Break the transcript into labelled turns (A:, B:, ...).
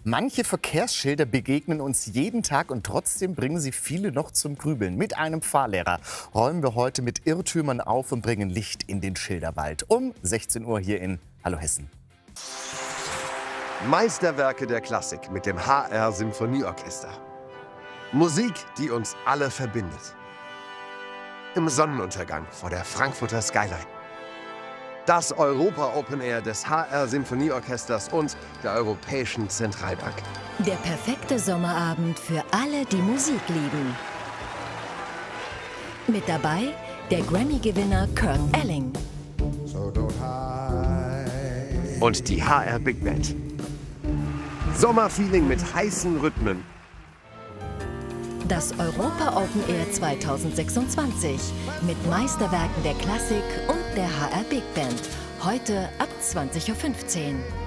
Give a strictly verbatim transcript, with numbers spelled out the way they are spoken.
A: Manche Verkehrsschilder begegnen uns jeden Tag und trotzdem bringen sie viele noch zum Grübeln. Mit einem Fahrlehrer räumen wir heute mit Irrtümern auf und bringen Licht in den Schilderwald. Um sechzehn Uhr hier in Hallo Hessen.
B: Meisterwerke der Klassik mit dem H R Symphonieorchester. Musik, die uns alle verbindet. Im Sonnenuntergang vor der Frankfurter Skyline. Das Europa Open Air des H R Symphonieorchesters und der Europäischen Zentralbank.
C: Der perfekte Sommerabend für alle, die Musik lieben. Mit dabei der Grammy-Gewinner Kirk Elling.
B: Und die H R Big Band. Sommerfeeling mit heißen Rhythmen.
C: Das Europa Open Air zweitausendsechsundzwanzig mit Meisterwerken der Klassik und der H R Big Band. Heute ab zwanzig Uhr fünfzehn.